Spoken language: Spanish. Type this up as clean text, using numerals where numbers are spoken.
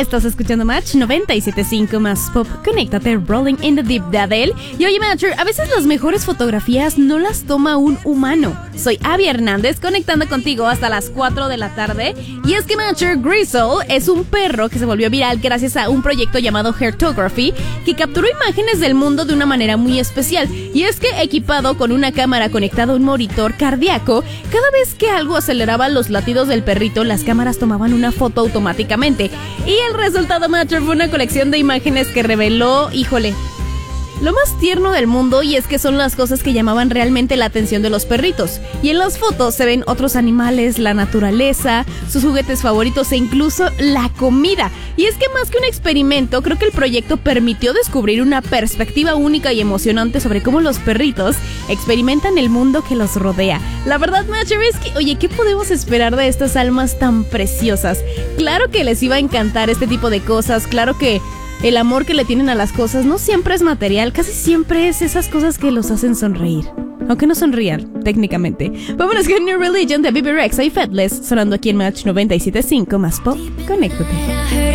estás escuchando Match 97.5 más pop. Conéctate, Rolling in the Deep de Adele. Y oye, Matcher, a veces las mejores fotografías no las toma un humano. Soy Abby Hernández, conectando contigo hasta las 4 de la tarde. Y es que Matcher, Grizzle es un perro que se volvió viral gracias a un proyecto llamado Heartography, que capturó imágenes del mundo de una manera muy especial. Y es que equipado con una cámara conectada a un monitor cardíaco, cada vez que algo aceleraba los latidos del perrito, las cámaras tomaban una foto automáticamente. Y el resultado, Matcher, fue una colección de imágenes que reveló, híjole, lo más tierno del mundo, y es que son las cosas que llamaban realmente la atención de los perritos. Y en las fotos se ven otros animales, la naturaleza, sus juguetes favoritos e incluso la comida. Y es que más que un experimento, creo que el proyecto permitió descubrir una perspectiva única y emocionante sobre cómo los perritos experimentan el mundo que los rodea. La verdad, Matcher, es que, oye, ¿qué podemos esperar de estas almas tan preciosas? Claro que les iba a encantar este tipo de cosas, claro que el amor que le tienen a las cosas no siempre es material, casi siempre es esas cosas que los hacen sonreír. Aunque no sonrían, técnicamente. Vámonos con New Religion de Bebe Rexha y Faithless, sonando aquí en Match 97.5 más pop. Conéctate.